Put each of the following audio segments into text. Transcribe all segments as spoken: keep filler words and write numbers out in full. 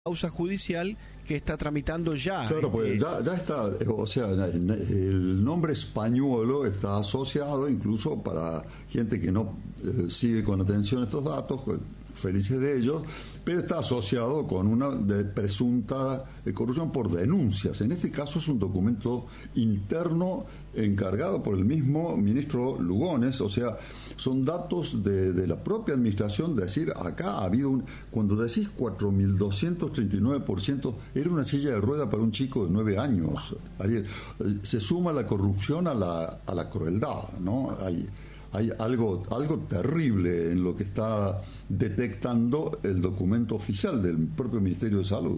causa judicial que está tramitando ya. Claro, pues eh, ya, ya está, o sea, el nombre español está asociado incluso para gente que no eh, sigue con atención estos datos, felices de ellos, pero está asociado con una de presunta corrupción por denuncias. En este caso es un documento interno encargado por el mismo ministro Lugones, o sea, son datos de, de la propia administración, de decir, acá ha habido un, cuando decís cuatro mil doscientos treinta y nueve por ciento, era una silla de rueda para un chico de nueve años. Ariel, se suma la corrupción a la, a la crueldad, ¿no? Hay, Hay algo, algo terrible en lo que está detectando el documento oficial del propio Ministerio de Salud.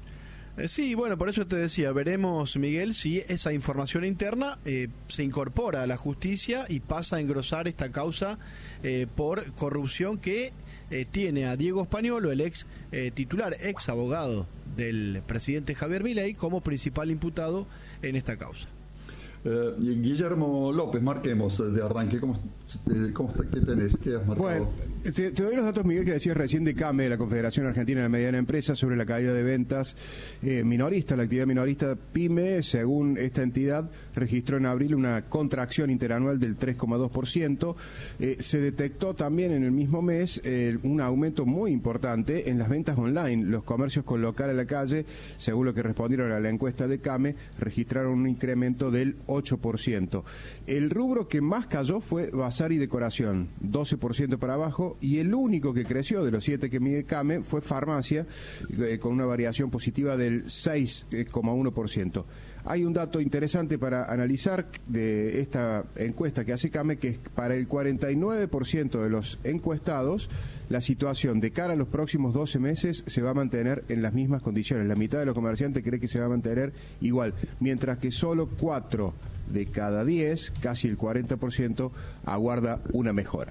Eh, sí, bueno, por eso te decía, veremos, Miguel, si esa información interna eh, se incorpora a la justicia y pasa a engrosar esta causa eh, por corrupción que eh, tiene a Diego Españolo, el ex eh, titular, ex abogado del presidente Javier Milei, como principal imputado en esta causa. Eh, Guillermo López, marquemos de arranque. ¿Cómo, eh, cómo está? ¿Qué tenés? ¿Qué has marcado? Bueno, te, te doy los datos, Miguel, que decías recién de CAME, de la Confederación Argentina de la Mediana Empresa, sobre la caída de ventas eh, minorista. La actividad minorista PYME, según esta entidad, registró en abril una contracción interanual del tres coma dos por ciento. Eh, se detectó también en el mismo mes eh, un aumento muy importante en las ventas online. Los comercios con local a la calle, según lo que respondieron a la encuesta de CAME, registraron un incremento del ocho por ciento. El rubro que más cayó fue bazar y decoración, doce por ciento para abajo, y el único que creció de los siete que mide CAME fue farmacia, eh, con una variación positiva del seis coma uno por ciento. Hay un dato interesante para analizar de esta encuesta que hace CAME, que es para el cuarenta y nueve por ciento de los encuestados, la situación de cara a los próximos doce meses se va a mantener en las mismas condiciones. La mitad de los comerciantes cree que se va a mantener igual, mientras que solo cuatro de cada diez, casi el cuarenta por ciento, aguarda una mejora.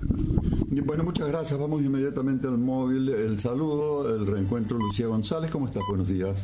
Bueno, muchas gracias. Vamos inmediatamente al móvil. El saludo, el reencuentro. Lucía González, ¿cómo estás? Buenos días.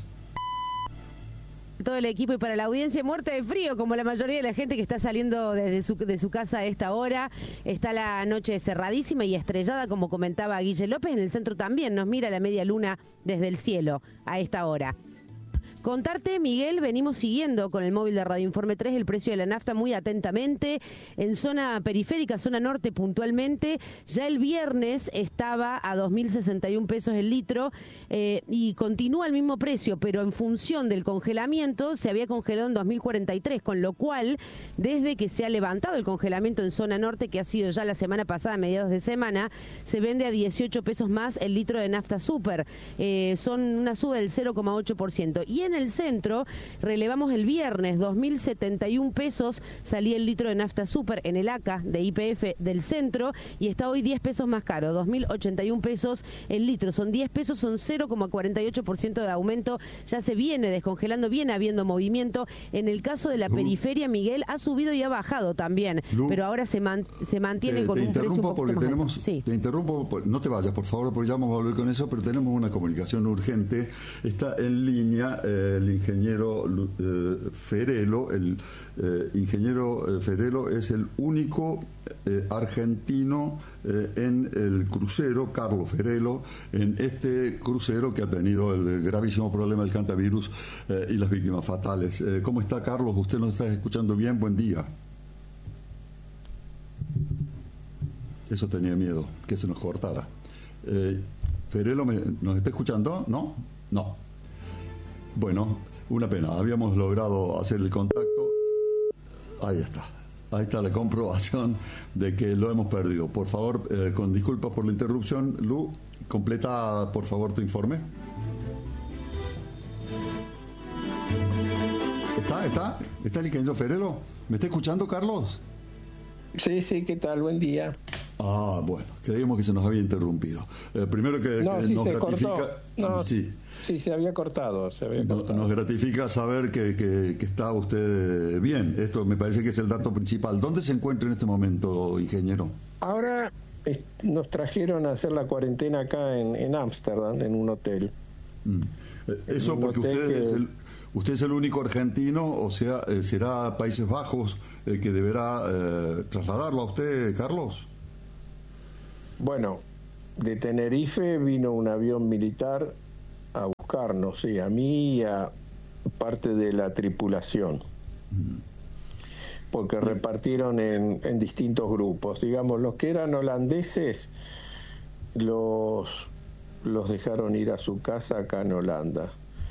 Todo el equipo y para la audiencia, muerta de frío, como la mayoría de la gente que está saliendo desde su, de su casa a esta hora. Está la noche cerradísima y estrellada, como comentaba Guille López. En el centro también nos mira la media luna desde el cielo a esta hora. Contarte, Miguel, venimos siguiendo con el móvil de Radio Informe tres el precio de la nafta muy atentamente. En zona periférica, zona norte puntualmente, ya el viernes estaba a dos mil sesenta y un pesos el litro eh, y continúa el mismo precio, pero en función del congelamiento se había congelado en dos mil cuarenta y tres, con lo cual, desde que se ha levantado el congelamiento en zona norte, que ha sido ya la semana pasada, a mediados de semana, se vende a dieciocho pesos más el litro de nafta super. Eh, son una suba del cero coma ocho por ciento. Y en el centro relevamos el viernes dos mil setenta y un pesos salía el litro de nafta super en el A C A de Y P F del centro y está hoy diez pesos más caro, dos mil ochenta y un pesos el litro. Son diez pesos, son cero coma cuarenta y ocho por ciento de aumento. Ya se viene descongelando, viene habiendo movimiento. En el caso de la Lu, periferia, Miguel, ha subido y ha bajado también, Lu, pero ahora se, man, se mantiene te, con te un precio un poco porque más tenemos, alto. Sí. Te interrumpo, no te vayas, por favor, porque ya vamos a volver con eso, pero tenemos una comunicación urgente. Está en línea eh, el ingeniero eh, Ferelo. El eh, ingeniero eh, Ferelo es el único eh, argentino eh, en el crucero, Carlos Ferelo, en este crucero que ha tenido el gravísimo problema del hantavirus eh, y las víctimas fatales. Eh, ¿Cómo está, Carlos? ¿Usted nos está escuchando bien? Buen día. Eso tenía miedo, que se nos cortara. Eh, Ferelo, me, ¿nos está escuchando? ¿No? No. Bueno, una pena. Habíamos logrado hacer el contacto. Ahí está. Ahí está la comprobación de que lo hemos perdido. Por favor, eh, con disculpas por la interrupción, Lu, completa, por favor, tu informe. ¿Está? ¿Está? ¿Está el ingeniero Ferelo? ¿Me está escuchando, Carlos? Sí, sí, ¿qué tal? Buen día. Ah, bueno, creíamos que se nos había interrumpido. Eh, primero que, no, que sí nos se gratifica... cortó. No, sí. sí, se había cortado. Se había No, cortado. nos gratifica saber que, que, que está usted bien. Esto me parece que es el dato principal. ¿Dónde se encuentra en este momento, ingeniero? Ahora eh, nos trajeron a hacer la cuarentena acá en Ámsterdam, en, en un hotel. Mm. Eso porque usted que... es el... Usted es el único argentino, o sea, eh, será Países Bajos el que deberá eh, trasladarlo a usted, Carlos. Bueno, de Tenerife vino un avión militar buscarnos, sí, a mí y a parte de la tripulación. Porque repartieron en, en distintos grupos. Digamos, los que eran holandeses los, los dejaron ir a su casa acá en Holanda.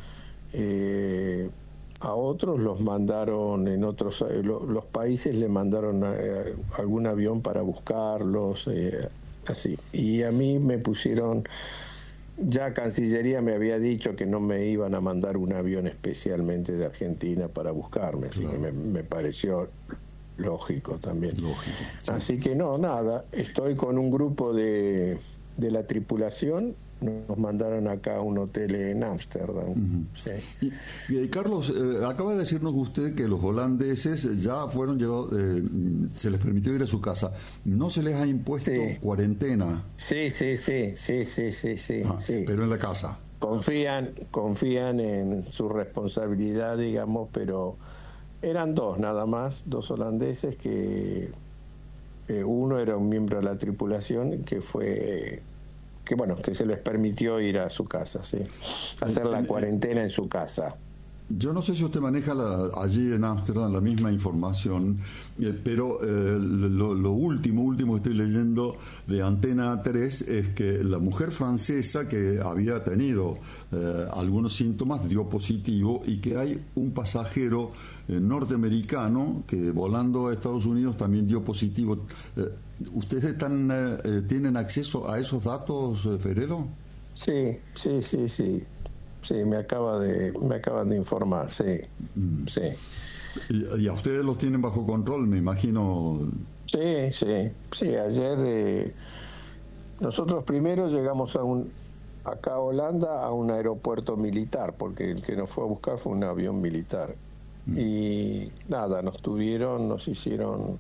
Eh, a otros los mandaron en otros, eh, lo, los países le mandaron eh, algún avión para buscarlos, eh, así. Y a mí me pusieron, ya Cancillería me había dicho que no me iban a mandar un avión especialmente de Argentina para buscarme, así claro. que me, me pareció lógico también. Lógico, sí. Así que no, nada, estoy con un grupo de, de la tripulación. Nos mandaron acá a un hotel en Ámsterdam. Uh-huh. Sí. Y, y Carlos, eh, acaba de decirnos usted que los holandeses ya fueron llevados, eh, se les permitió ir a su casa. ¿No se les ha impuesto sí. cuarentena? Sí, sí, sí, sí, sí, sí, sí, ah, sí. Pero en la casa. Confían, confían en su responsabilidad, digamos, pero eran dos nada más, dos holandeses que eh, uno era un miembro de la tripulación que fue... que bueno, que se les permitió ir a su casa, sí, hacer la cuarentena en su casa. Yo no sé si usted maneja la, allí en Ámsterdam la misma información, eh, pero eh, lo, lo último, último que estoy leyendo de Antena tres es que la mujer francesa que había tenido eh, algunos síntomas dio positivo y que hay un pasajero eh, norteamericano que volando a Estados Unidos también dio positivo. Eh, ¿Ustedes están eh, tienen acceso a esos datos, eh, Ferrero? Sí, sí, sí, sí. Sí, me acaba de me acaban de informar, sí, mm. sí. ¿Y, y a ustedes los tienen bajo control, me imagino? Sí, sí, sí. Ayer eh, nosotros primero llegamos a un acá a Holanda a un aeropuerto militar, porque el que nos fue a buscar fue un avión militar. Mm. Y nada, nos tuvieron, nos hicieron,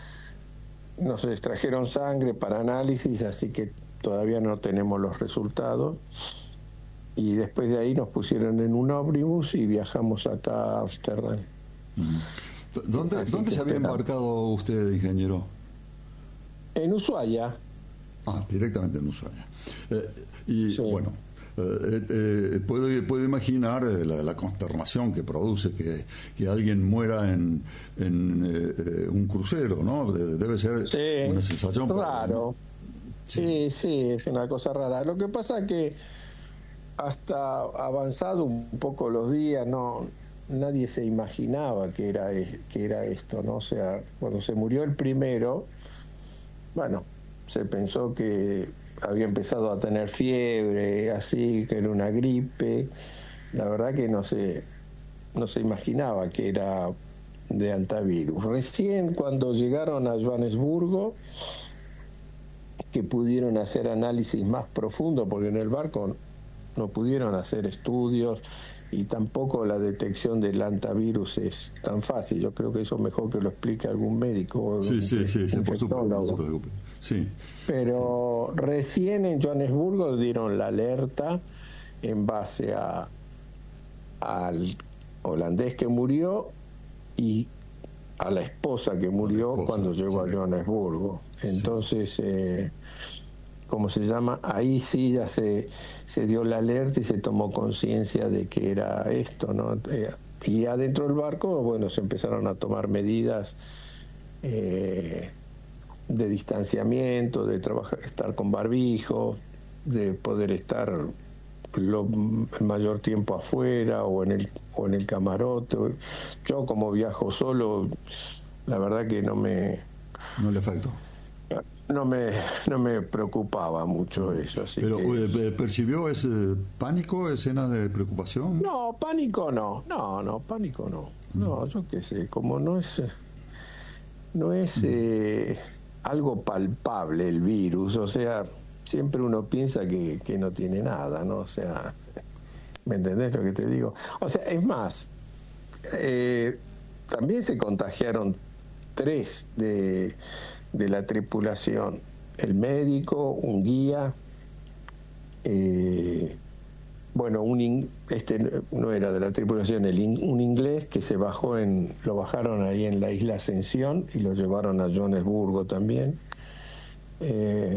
nos extrajeron sangre para análisis, así que todavía no tenemos los resultados. Y después de ahí nos pusieron en un ómnibus y viajamos acá a Ámsterdam. ¿Dónde, ¿dónde se había embarcado usted, ingeniero? En Ushuaia. Ah, directamente en Ushuaia. Eh, y sí. bueno, eh, eh, puedo, puedo imaginar la, la consternación que produce que, que alguien muera en, en eh, un crucero, ¿no? Debe ser sí, una sensación raro. Para... Sí. sí, sí, es una cosa rara. Lo que pasa es que hasta avanzado un poco los días, no, nadie se imaginaba que era que era esto, ¿no? O sea, cuando se murió el primero, bueno, se pensó que había empezado a tener fiebre, así, que era una gripe. La verdad que no se no se imaginaba que era de antivirus. Recién cuando llegaron a Johannesburgo, que pudieron hacer análisis más profundos, porque en el barco no pudieron hacer estudios y tampoco la detección del antivirus es tan fácil. Yo creo que eso mejor que lo explique algún médico. Sí, sí, sí, sí, por supuesto. Sí. Pero sí. Recién en Johannesburgo dieron la alerta en base a al holandés que murió y a la esposa que murió esposa, cuando llegó sí. a Johannesburgo. Entonces... Sí. Eh, ¿cómo se llama? Ahí sí ya se, se dio la alerta y se tomó conciencia de que era esto, ¿no? Eh, y adentro del barco, bueno, se empezaron a tomar medidas eh, de distanciamiento, de trabajar, estar con barbijo, de poder estar lo, el mayor tiempo afuera o en el o en el camarote. Yo como viajo solo, la verdad que no me... No le afectó. No me no me preocupaba mucho eso. Así ¿Pero que... percibió ese pánico, escenas de preocupación? No, pánico no, no, no, pánico no. No, yo qué sé, como no es no es eh, algo palpable el virus, o sea, siempre uno piensa que, que no tiene nada, ¿no? O sea, ¿me entendés lo que te digo? O sea, es más, eh, también se contagiaron tres de... de la tripulación, el médico, un guía, eh, bueno, un in, este no era de la tripulación, el in, un inglés que se bajó en, lo bajaron ahí en la isla Ascensión y lo llevaron a Johannesburgo también. Eh,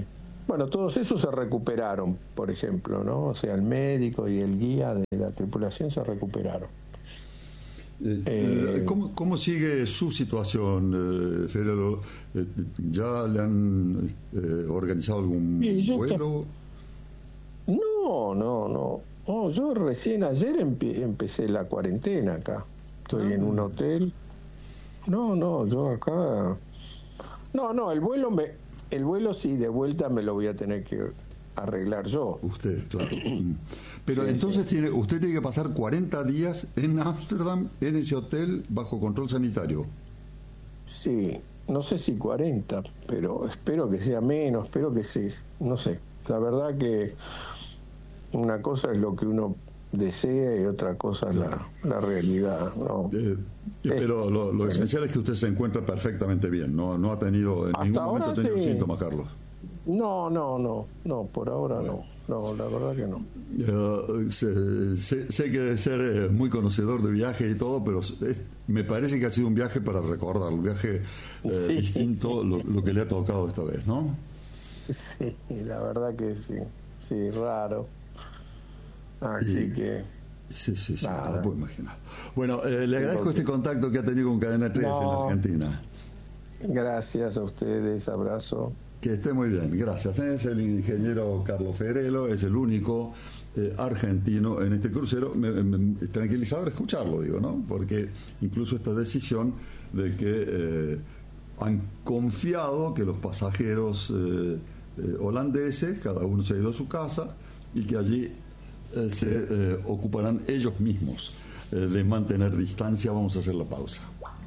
bueno, todos esos se recuperaron, por ejemplo, ¿no? O sea, el médico y el guía de la tripulación se recuperaron. Eh, eh, ¿cómo, ¿Cómo sigue su situación, eh, Federico? Eh, ¿Ya le han eh, organizado algún vuelo? Está... No, no, no, no. Yo recién ayer empe empecé la cuarentena acá. Estoy ah. en un hotel. No, no, yo acá... No, no, el vuelo, me, el vuelo sí, de vuelta me lo voy a tener que arreglar yo. Usted, claro. Pero sí, entonces sí. tiene usted tiene que pasar cuarenta días en Ámsterdam, en ese hotel, bajo control sanitario. Sí, no sé si cuarenta, pero espero que sea menos, espero que sí, no sé. La verdad que una cosa es lo que uno desea y otra cosa es la, la realidad, ¿no? Eh, pero lo, lo esencial es que usted se encuentra perfectamente bien, no no ha tenido en Hasta ningún momento ha tenido sí. síntomas, Carlos. No, no, no, no, por ahora bueno. no, no, la verdad que no. Uh, sé, sé, sé que debe ser eh, muy conocedor de viajes y todo, pero es, me parece que ha sido un viaje para recordar, un viaje eh, sí. distinto, lo, lo que le ha tocado esta vez, ¿no? Sí, la verdad que sí, sí, raro. Así y, que... Sí, sí, sí, nada. Lo puedo imaginar. Bueno, eh, le agradezco este contacto que ha tenido con Cadena tres no, en la Argentina. Gracias a ustedes, abrazo. Que esté muy bien, gracias. Es el ingeniero Carlos Federelo, es el único eh, argentino en este crucero. Me, me, tranquilizador escucharlo, digo, ¿no? Porque incluso esta decisión de que eh, han confiado que los pasajeros eh, eh, holandeses, cada uno se ha ido a su casa y que allí eh, se eh, ocuparán ellos mismos eh, de mantener distancia. Vamos a hacer la pausa.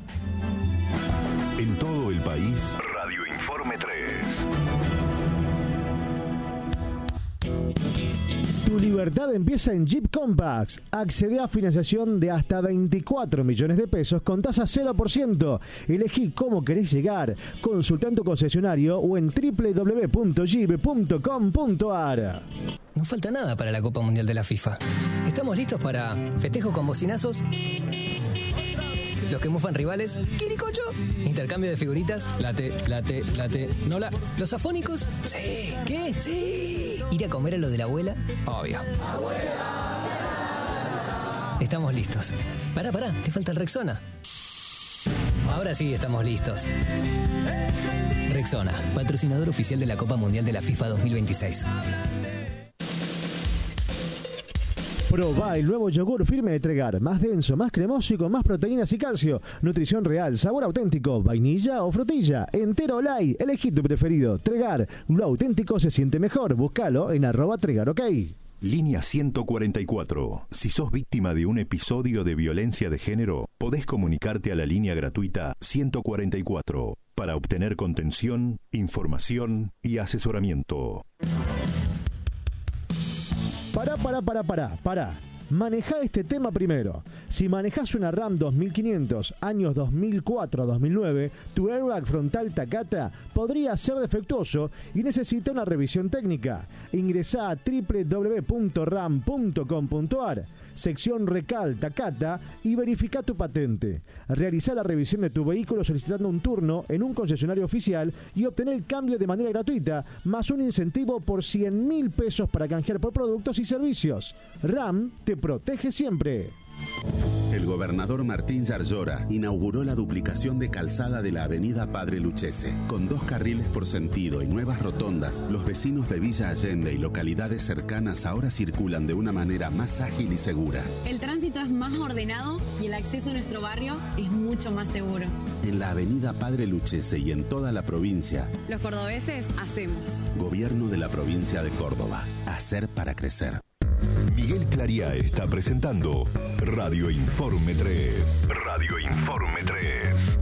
En todo el país, Radio Informe tres. Tu libertad empieza en Jeep Compass. Accede a financiación de hasta veinticuatro millones de pesos con tasa cero por ciento. Elegí cómo querés llegar. Consulta en tu concesionario o en doble u doble u doble u punto jeep punto com punto a r. No falta nada para la Copa Mundial de la FIFA. Estamos listos para festejo con bocinazos, los que mufan rivales, quiricocho, intercambio de figuritas, late, late, late, nola, los afónicos, sí, ¿qué? Sí, ir a comer a lo de la abuela, obvio. ¡Abuela! Estamos listos. Pará, pará, te falta el Rexona. Ahora sí estamos listos. Rexona, patrocinador oficial de la Copa Mundial de la FIFA dos mil veintiséis. Probá el nuevo yogur firme de Tregar, más denso, más cremoso y con más proteínas y calcio. Nutrición real, sabor auténtico, vainilla o frutilla, entero o light, elegí tu preferido. Tregar, lo auténtico se siente mejor. Búscalo en arroba Tregar, ok. Línea ciento cuarenta y cuatro. Si sos víctima de un episodio de violencia de género, podés comunicarte a la línea gratuita ciento cuarenta y cuatro para obtener contención, información y asesoramiento. Pará, pará, pará, pará, pará. Manejá este tema primero. Si manejás una RAM dos mil quinientos, años dos mil cuatro a dos mil nueve, tu airbag frontal Takata podría ser defectuoso y necesita una revisión técnica. Ingresá a doble u doble u doble u punto ram punto com punto a r, sección Recal Takata, y verifica tu patente. Realizá la revisión de tu vehículo solicitando un turno en un concesionario oficial y obtener el cambio de manera gratuita, más un incentivo por cien mil pesos para canjear por productos y servicios. RAM te protege siempre. El gobernador Martín Yarlora inauguró la duplicación de calzada de la avenida Padre Lucchese. Con dos carriles por sentido y nuevas rotondas, los vecinos de Villa Allende y localidades cercanas ahora circulan de una manera más ágil y segura. El tránsito es más ordenado y el acceso a nuestro barrio es mucho más seguro. En la avenida Padre Lucchese y en toda la provincia, los cordobeses hacemos. Gobierno de la provincia de Córdoba. Hacer para crecer. Miguel Claría está presentando Radio Informe tres. Radio Informe tres.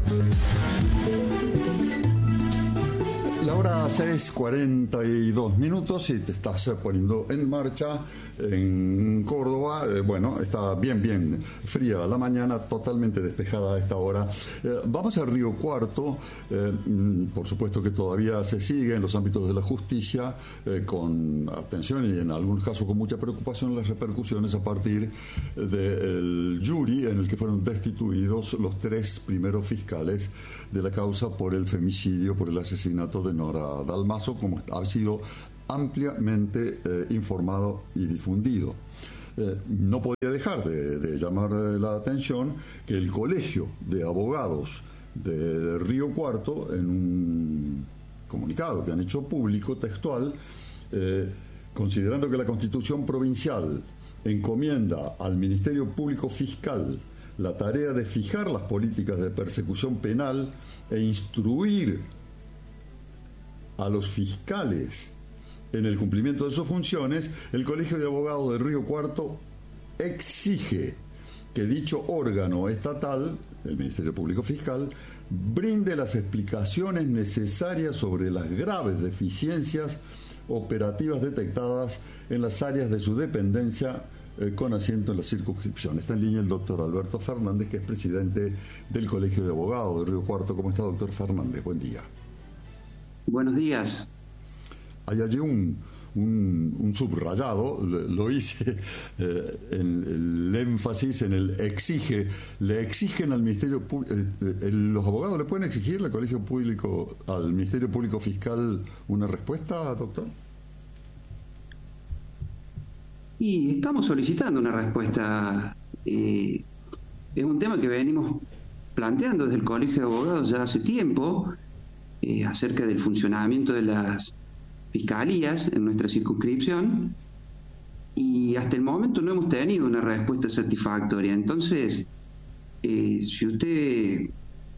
La hora seis cuarenta y dos minutos y te estás poniendo en marcha en Córdoba eh, bueno, está bien, bien fría la mañana, totalmente despejada a esta hora. Eh, vamos a Río Cuarto, eh, por supuesto que todavía se sigue en los ámbitos de la justicia, eh, con atención y en algunos casos con mucha preocupación las repercusiones a partir del jury en el que fueron destituidos los tres primeros fiscales de la causa por el femicidio, por el asesinato de Nora Dalmazo, como ha sido ampliamente eh, informado y difundido. Eh, no podía dejar de, de llamar la atención que el Colegio de Abogados de Río Cuarto, en un comunicado que han hecho público, textual, eh, considerando que la Constitución provincial encomienda al Ministerio Público Fiscal la tarea de fijar las políticas de persecución penal e instruir a los fiscales en el cumplimiento de sus funciones, el Colegio de Abogados de Río Cuarto exige que dicho órgano estatal, el Ministerio Público Fiscal, brinde las explicaciones necesarias sobre las graves deficiencias operativas detectadas en las áreas de su dependencia eh, con asiento en la circunscripción. Está en línea el doctor Alberto Fernández, que es presidente del Colegio de Abogados de Río Cuarto. ¿Cómo está, doctor Fernández? Buen día. Buenos días. Hay allí un, un, un subrayado, lo, lo hice, eh, en, el énfasis en el exige. ¿Le exigen al Ministerio Público, eh, los abogados le pueden exigir al Colegio Público, al Ministerio Público Fiscal una respuesta, doctor? Y estamos solicitando una respuesta. Eh, es un tema que venimos planteando desde el Colegio de Abogados ya hace tiempo, eh, acerca del funcionamiento de las fiscalías en nuestra circunscripción, y hasta el momento no hemos tenido una respuesta satisfactoria. Entonces, eh, si usted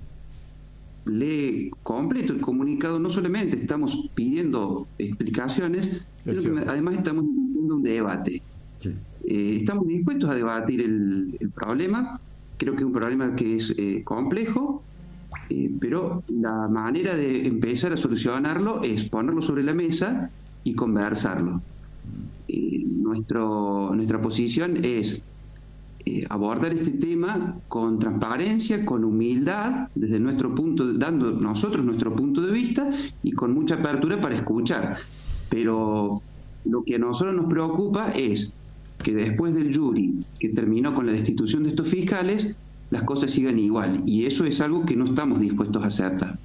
lee completo el comunicado, no solamente estamos pidiendo explicaciones, sino que además estamos pidiendo un debate. Sí. Eh, estamos dispuestos a debatir el, el problema. Creo que es un problema que es eh, complejo, Eh, pero la manera de empezar a solucionarlo es ponerlo sobre la mesa y conversarlo. Eh, nuestro, nuestra posición es eh, abordar este tema con transparencia, con humildad, desde nuestro punto, dando nosotros nuestro punto de vista y con mucha apertura para escuchar. Pero lo que a nosotros nos preocupa es que después del jury que terminó con la destitución de estos fiscales, las cosas sigan igual, y eso es algo que no estamos dispuestos a aceptar.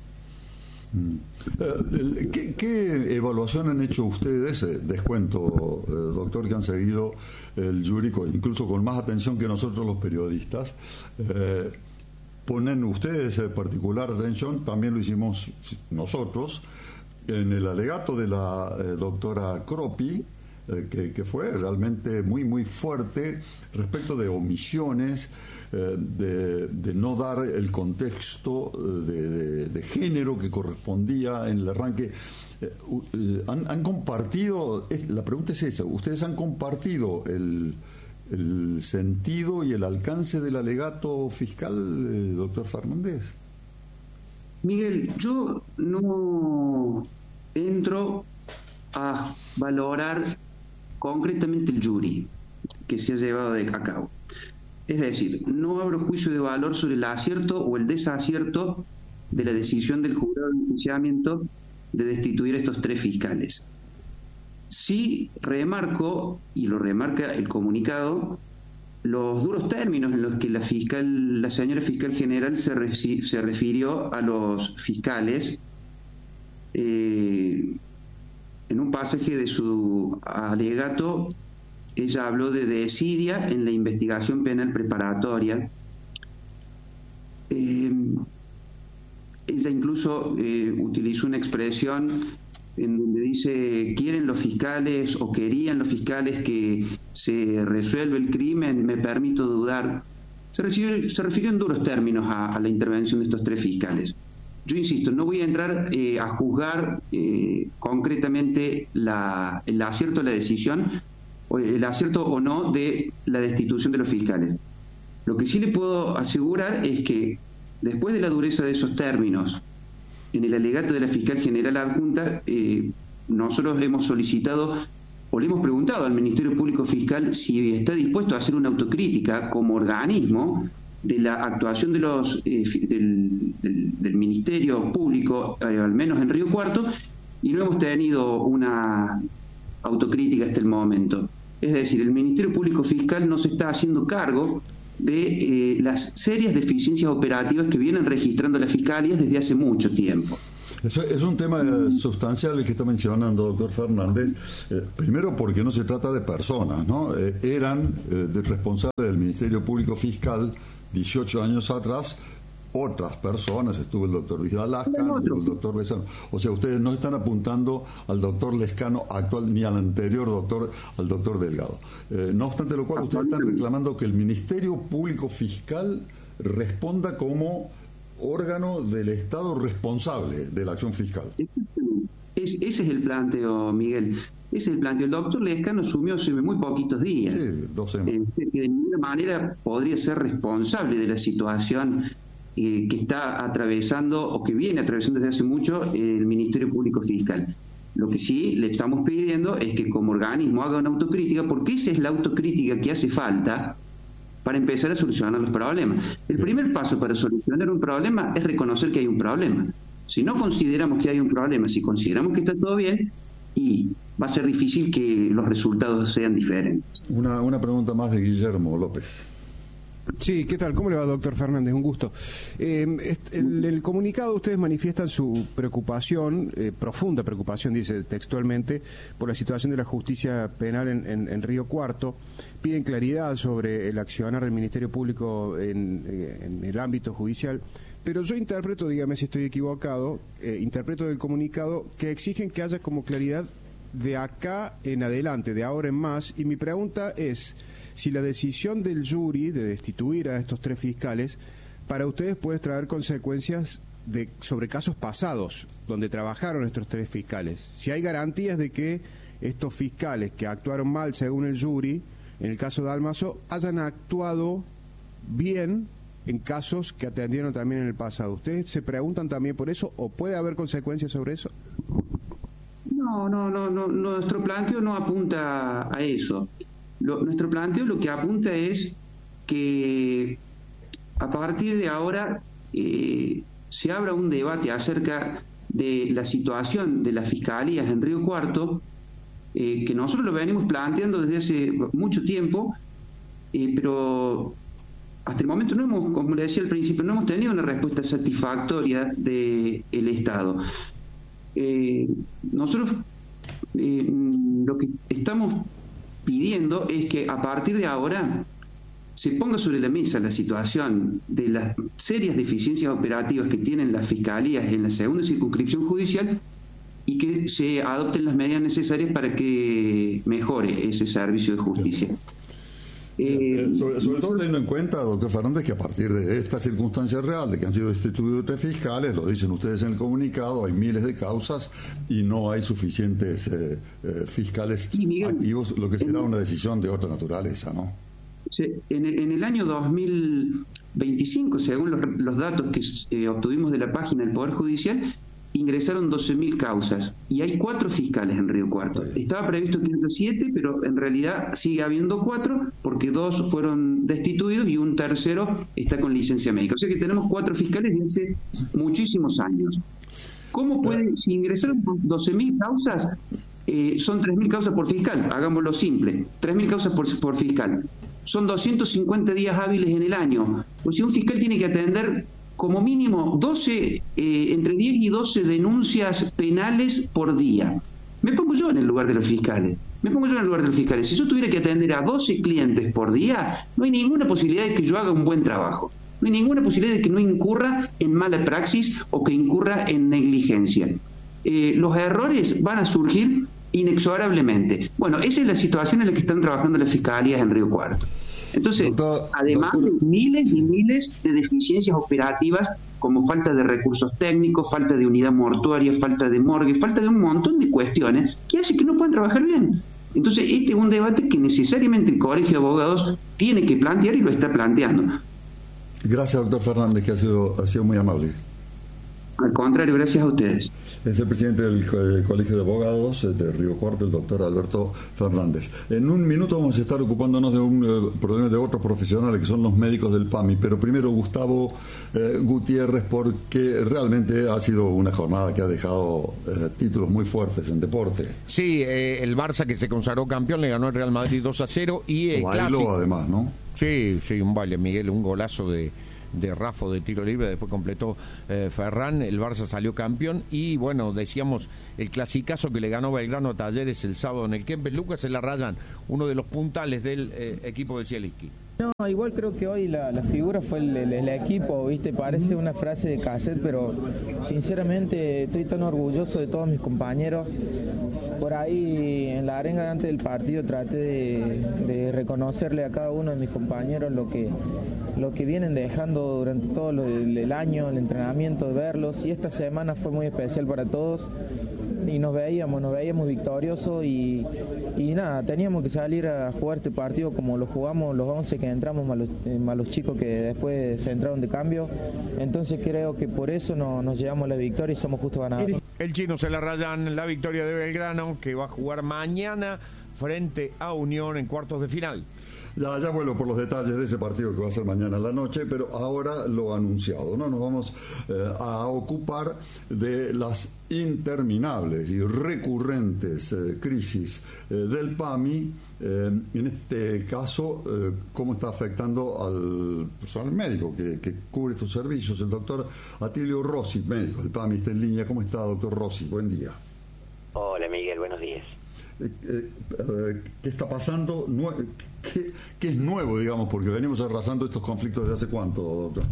¿Qué, qué evaluación han hecho ustedes? Descuento, doctor, que han seguido el jury, incluso con más atención que nosotros los periodistas. Eh, ponen ustedes particular atención, también lo hicimos nosotros, en el alegato de la eh, doctora Croppi, eh, que, que fue realmente muy, muy fuerte respecto de omisiones, De, de no dar el contexto de, de, de género que correspondía en el arranque. Eh, eh, ¿han, ¿Han compartido, es, la pregunta es esa, ¿ustedes han compartido el, el sentido y el alcance del alegato fiscal, eh, doctor Fernández? Miguel, yo no entro a valorar concretamente el jury que se ha llevado de a cabo. Es decir, no abro juicio de valor sobre el acierto o el desacierto de la decisión del jurado de enjuiciamiento de destituir a estos tres fiscales. Sí remarco, y lo remarca el comunicado, los duros términos en los que la fiscal, la señora fiscal general se, reci, se refirió a los fiscales eh, en un pasaje de su alegato. Ella habló de desidia en la investigación penal preparatoria. Eh, ella incluso eh, utilizó una expresión en donde dice: quieren los fiscales o querían los fiscales que se resuelva el crimen, me permito dudar. Se refirió, se refirió en duros términos a, a la intervención de estos tres fiscales. Yo insisto, no voy a entrar eh, a juzgar eh, concretamente la, el acierto de la decisión, el acierto o no de la destitución de los fiscales. Lo que sí le puedo asegurar es que después de la dureza de esos términos en el alegato de la fiscal general adjunta, eh, nosotros hemos solicitado o le hemos preguntado al Ministerio Público Fiscal si está dispuesto a hacer una autocrítica como organismo de la actuación de los eh, del, del, del Ministerio Público, eh, al menos en Río Cuarto, y no hemos tenido una autocrítica hasta el momento. Es decir, el Ministerio Público Fiscal no se está haciendo cargo de eh, las serias deficiencias operativas que vienen registrando las fiscalías desde hace mucho tiempo. Eso es un tema eh, sustancial el que está mencionando, doctor Fernández. Eh, primero porque no se trata de personas, ¿no? Eh, eran eh, de responsables del Ministerio Público Fiscal dieciocho años atrás otras personas, estuvo el doctor Vidal Lascano, el doctor Besano. O sea, ustedes no están apuntando al doctor Lescano actual ni al anterior doctor, al doctor Delgado. Eh, no obstante lo cual, ustedes están reclamando que el Ministerio Público Fiscal responda como órgano del Estado responsable de la acción fiscal. Es, ese es el planteo, Miguel. Ese es el planteo. El doctor Lescano asumió hace muy poquitos días. Sí, dos semanas. Eh, que de ninguna manera podría ser responsable de la situación eh, que está atravesando o que viene atravesando desde hace mucho el Ministerio Público Fiscal. Lo que sí le estamos pidiendo es que como organismo haga una autocrítica, porque esa es la autocrítica que hace falta para empezar a solucionar los problemas. El primer paso para solucionar un problema es reconocer que hay un problema. Si no consideramos que hay un problema, si consideramos que está todo bien, y va a ser difícil que los resultados sean diferentes. Una, una pregunta más de Guillermo López. Sí, ¿qué tal? ¿Cómo le va, doctor Fernández? Un gusto. Eh, el, el comunicado, ustedes manifiestan su preocupación, eh, profunda preocupación, dice textualmente, por la situación de la justicia penal en, en, en Río Cuarto. Piden claridad sobre el accionar del Ministerio Público en, en el ámbito judicial. Pero yo interpreto, dígame si estoy equivocado, eh, interpreto del comunicado que exigen que haya como claridad de acá en adelante, de ahora en más. Y mi pregunta es si la decisión del jury de destituir a estos tres fiscales para ustedes puede traer consecuencias de, sobre casos pasados donde trabajaron estos tres fiscales. Si hay garantías de que estos fiscales que actuaron mal según el jury, en el caso de Dalmaso, hayan actuado bien en casos que atendieron también en el pasado. ¿Ustedes se preguntan también por eso o puede haber consecuencias sobre eso? No, no, no, no, nuestro planteo no apunta a eso. Lo, nuestro planteo lo que apunta es que a partir de ahora eh, se abra un debate acerca de la situación de las fiscalías en Río Cuarto, eh, que nosotros lo venimos planteando desde hace mucho tiempo, eh, pero hasta el momento no hemos, como le decía al principio, no hemos tenido una respuesta satisfactoria del Estado. Eh, nosotros eh, lo que estamos pidiendo es que a partir de ahora se ponga sobre la mesa la situación de las serias deficiencias operativas que tienen las fiscalías en la segunda circunscripción judicial y que se adopten las medidas necesarias para que mejore ese servicio de justicia. Eh, sobre, sobre todo teniendo en cuenta, doctor Fernández, que a partir de esta circunstancia real de que han sido destituidos tres fiscales, lo dicen ustedes en el comunicado, hay miles de causas y no hay suficientes eh, eh, fiscales sí, Miguel, activos, lo que será en, una decisión de otra naturaleza, ¿no? En el, en el año dos mil veinticinco, según los, los datos que eh, obtuvimos de la página del Poder Judicial, ingresaron doce mil causas y hay cuatro fiscales en Río Cuarto. Estaba previsto que haya siete, pero en realidad sigue habiendo cuatro porque dos fueron destituidos y un tercero está con licencia médica. O sea que tenemos cuatro fiscales desde hace muchísimos años. ¿Cómo pueden, si ingresaron doce mil causas, eh, son tres mil causas por fiscal? Hagámoslo simple, tres mil causas por, por fiscal. Son doscientos cincuenta días hábiles en el año. O sea, un fiscal tiene que atender como mínimo doce, eh, entre diez y doce denuncias penales por día. Me pongo yo en el lugar de los fiscales. Me pongo yo en el lugar de los fiscales. Si yo tuviera que atender a doce clientes por día, no hay ninguna posibilidad de que yo haga un buen trabajo. No hay ninguna posibilidad de que no incurra en mala praxis o que incurra en negligencia. Eh, los errores van a surgir inexorablemente. Bueno, esa es la situación en la que están trabajando las fiscalías en Río Cuarto. Entonces, doctor, además doctor, de miles y miles de deficiencias operativas como falta de recursos técnicos, falta de unidad mortuaria, falta de morgue, falta de un montón de cuestiones que hace que no puedan trabajar bien. Entonces, este es un debate que necesariamente el Colegio de Abogados tiene que plantear y lo está planteando. Gracias, doctor Fernández, que ha sido, ha sido muy amable. Al contrario, gracias a ustedes. Es el presidente del Co- Colegio de Abogados de Río Cuarto, el doctor Alberto Fernández. En un minuto vamos a estar ocupándonos de un eh, problema de otros profesionales que son los médicos del PAMI, pero primero Gustavo eh, Gutiérrez, porque realmente ha sido una jornada que ha dejado eh, títulos muy fuertes en deporte. Sí, eh, el Barça que se consagró campeón le ganó el Real Madrid dos a cero y el Bailó clásico además, ¿no? Sí, sí, un baile, Miguel, un golazo de de Rafa de tiro libre, después completó eh, Ferran, el Barça salió campeón y bueno, decíamos el clasicazo que le ganó Belgrano a Talleres el sábado en el Kempes. Lucas se la rayan, uno de los puntales del eh, equipo de Zielinski. No, igual creo que hoy la, la figura fue el, el, el equipo, ¿viste? Parece una frase de cassette, pero sinceramente estoy tan orgulloso de todos mis compañeros. Por ahí en la arenga antes del partido traté de, de reconocerle a cada uno de mis compañeros lo que, lo que vienen dejando durante todo el, el año, el entrenamiento, de verlos, y esta semana fue muy especial para todos. Y nos veíamos, nos veíamos victoriosos y, y nada, teníamos que salir a jugar este partido como lo jugamos los once que entramos, más los, eh, más los chicos que después se entraron de cambio. Entonces creo que por eso no, nos llevamos la victoria y somos justo ganadores. El chino se la rayan la victoria de Belgrano, que va a jugar mañana frente a Unión en cuartos de final. Ya, ya vuelvo por los detalles de ese partido que va a ser mañana en la noche, pero ahora lo anunciado, ¿no? Nos vamos eh, a ocupar de las interminables y recurrentes eh, crisis eh, del PAMI, eh, en este caso, eh, cómo está afectando al personal médico que, que cubre estos servicios. El doctor Atilio Rossi, médico del PAMI, está en línea. ¿Cómo está, doctor Rossi? Buen día. Hola, Miguel, buenos días. Eh, eh, eh, ¿Qué está pasando? Nue- ¿Qué, ¿Qué es nuevo, digamos? Porque venimos arrastrando estos conflictos desde hace cuánto, doctor.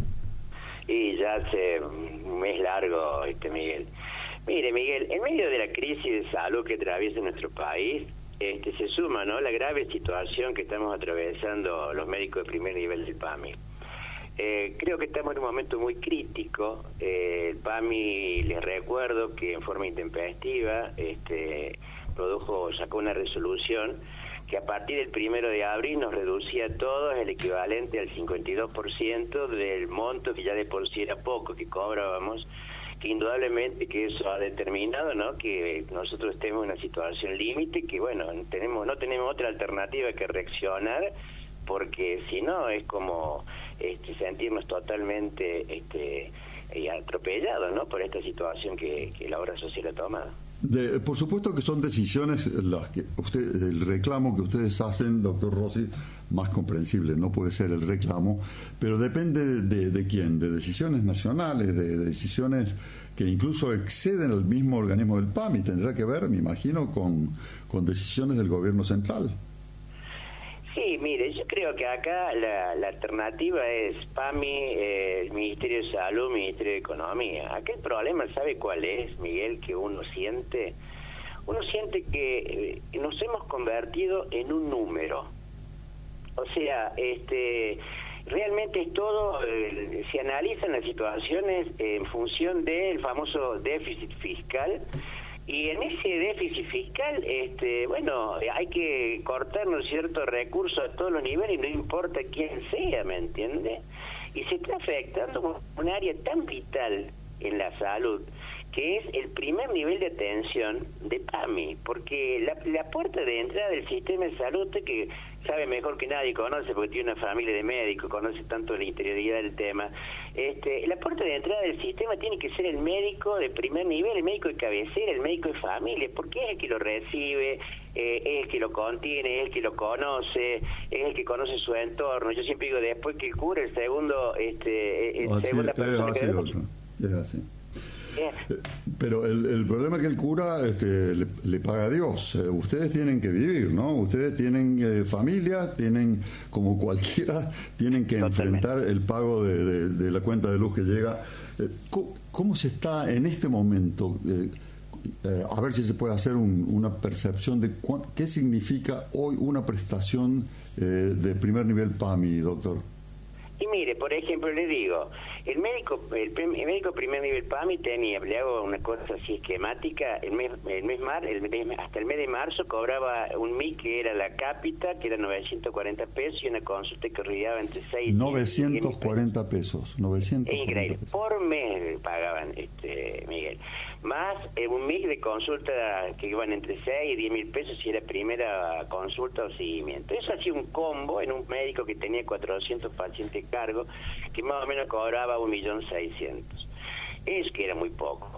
Y ya hace un mes largo, este Miguel. Mire, Miguel, en medio de la crisis de salud que atraviesa nuestro país, este, se suma, ¿no?, la grave situación que estamos atravesando los médicos de primer nivel del PAMI. Eh, creo que estamos en un momento muy crítico. Eh, el PAMI, les recuerdo que en forma intempestiva este, produjo, sacó una resolución que a partir del primero de abril nos reducía a todos el equivalente al cincuenta y dos por ciento del monto que ya de por sí era poco que cobrábamos, que indudablemente que eso ha determinado, ¿no?, que nosotros estemos en una situación límite, que bueno, tenemos no tenemos otra alternativa que reaccionar, porque si no es como este, sentirnos totalmente este, atropellados, ¿no?, por esta situación que, que la obra social ha tomado. De, por supuesto que son decisiones las que usted, el reclamo que ustedes hacen, doctor Rossi, más comprensible, no puede ser el reclamo, pero depende de, de, de quién, de decisiones nacionales, de, de decisiones que incluso exceden al mismo organismo del PAMI. Tendrá que ver, me imagino, con, con decisiones del gobierno central. Sí, mire, yo creo que acá la, la alternativa es PAMI, eh, el Ministerio de Salud, Ministerio de Economía. Acá el problema, ¿sabe cuál es, Miguel? Que uno siente, uno siente que eh, nos hemos convertido en un número. O sea, este, realmente es todo, eh, se analizan las situaciones en función del famoso déficit fiscal. Y en ese déficit fiscal, este, bueno, hay que cortarnos ciertos recursos a todos los niveles, no importa quién sea, ¿me entiende? Y se está afectando un área tan vital en la salud, que es el primer nivel de atención de PAMI, porque la, la puerta de entrada del sistema de salud, usted que sabe mejor que nadie, conoce porque tiene una familia de médicos, conoce tanto la interioridad del tema, este, la puerta de entrada del sistema tiene que ser el médico de primer nivel, el médico de cabecera, el médico de familia, porque es el que lo recibe, eh, es el que lo contiene, es el que lo conoce, es el que conoce su entorno. Yo siempre digo, después que cura el segundo, este, el Así, segunda es persona así, que doctor. Es así. Pero el, el problema es que el cura este, le, le paga a Dios. Eh, ustedes tienen que vivir, ¿no? Ustedes tienen eh, familia, tienen, como cualquiera, tienen que Totalmente. enfrentar el pago de, de, de la cuenta de luz que llega. Eh, ¿cómo, ¿Cómo se está en este momento? Eh, eh, a ver si se puede hacer un, una percepción de cu- qué significa hoy una prestación eh, de primer nivel PAMI, doctor. Y mire, por ejemplo, le digo, el médico el, el médico primer nivel PAMI tenía, le hago una cosa así esquemática, el mes, el mes mar, el mes, hasta el mes de marzo cobraba un M I que era la cápita, que era novecientos cuarenta pesos, y una consulta que rodeaba entre seis y novecientos cuarenta pesos. novecientos cuarenta increíble, pesos. por mes pagaban, este Miguel. Más eh, un M I de consulta que iban entre seis y diez mil pesos si era primera consulta o seguimiento. Eso hacía un combo en un médico que tenía cuatrocientos pacientes a cargo, que más o menos cobraba un millón seiscientos. Es que era muy poco.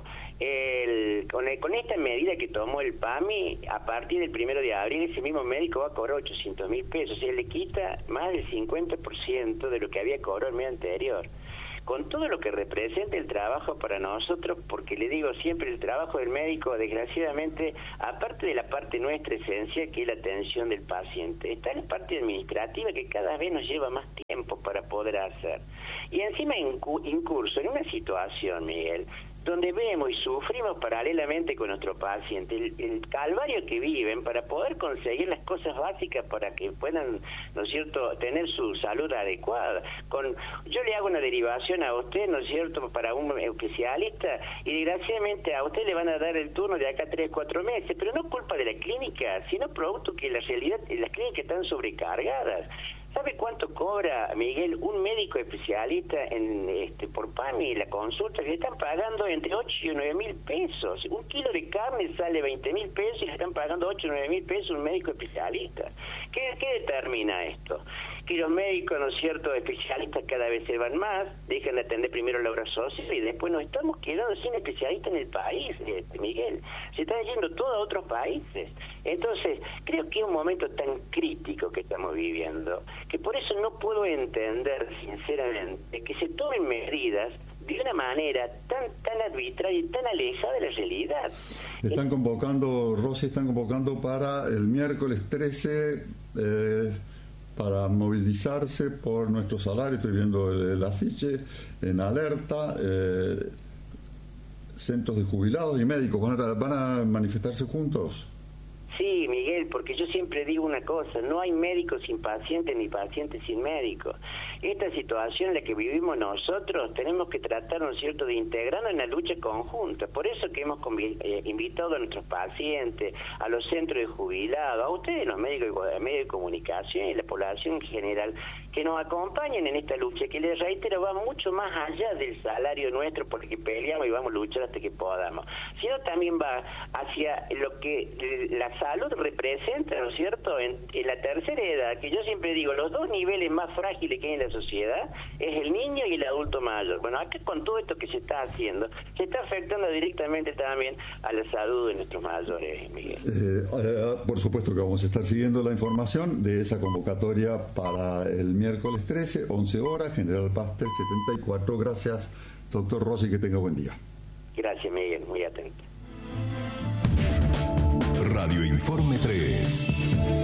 El, con, el, con esta medida que tomó el PAMI, a partir del primero de abril, ese mismo médico va a cobrar ochocientos mil pesos. O sea, le quita más del cincuenta por ciento de lo que había cobrado el mes anterior. Con todo lo que representa el trabajo para nosotros, porque le digo siempre, el trabajo del médico, desgraciadamente, aparte de la parte nuestra esencial, que es la atención del paciente, está la parte administrativa que cada vez nos lleva más tiempo para poder hacer. Y encima incurso en una situación, Miguel, donde vemos y sufrimos paralelamente con nuestro paciente el, el calvario que viven para poder conseguir las cosas básicas para que puedan, ¿no es cierto?, tener su salud adecuada. Con yo le hago una derivación a usted, ¿no es cierto?, para un especialista, y desgraciadamente a usted le van a dar el turno de acá a tres, cuatro meses, pero no culpa de la clínica, sino producto que la realidad, las clínicas están sobrecargadas. ¿Sabe cuánto cobra, Miguel, un médico especialista en este por PAMI la consulta? Que le están pagando entre ocho y nueve mil pesos. Un kilo de carne sale veinte mil pesos y le están pagando ocho o nueve mil pesos un médico especialista. ¿Qué, ¿Qué determina esto? Que los médicos, ¿no es cierto?, especialistas cada vez se van más, dejan de atender primero la obra social y después nos estamos quedando sin especialistas en el país, este, Miguel. Se están yendo todos a otros países. Entonces, creo que es un momento tan crítico que estamos viviendo, que por eso no puedo entender, sinceramente, que se tomen medidas de una manera tan tan arbitraria y tan alejada de la realidad. Están convocando, Rosy, están convocando para el miércoles trece... Eh, para movilizarse por nuestro salario. Estoy viendo el, el afiche en alerta. Eh, centros de jubilados y médicos van a, van a manifestarse juntos. Sí, Miguel, porque yo siempre digo una cosa, no hay médicos sin pacientes ni pacientes sin médicos. Esta situación en la que vivimos nosotros tenemos que tratar, ¿no es cierto?, de integrarnos en la lucha conjunta. Por eso que hemos eh, invitado a nuestros pacientes, a los centros de jubilados, a ustedes, los médicos de medios de comunicación y la población en general, que nos acompañen en esta lucha, que les reitero, va mucho más allá del salario nuestro porque peleamos y vamos a luchar hasta que podamos, sino también va hacia lo que la salud representa, ¿no es cierto?, en, en la tercera edad, que yo siempre digo, los dos niveles más frágiles que hay en la sociedad es el niño y el adulto mayor. Bueno, acá con todo esto que se está haciendo, se está afectando directamente también a la salud de nuestros mayores, Miguel. Eh, eh, por supuesto que vamos a estar siguiendo la información de esa convocatoria para el miércoles trece, once horas, General Pastel setenta y cuatro. Gracias, doctor Rossi, que tenga buen día. Gracias, Miguel, muy atento. Radio Informe tres.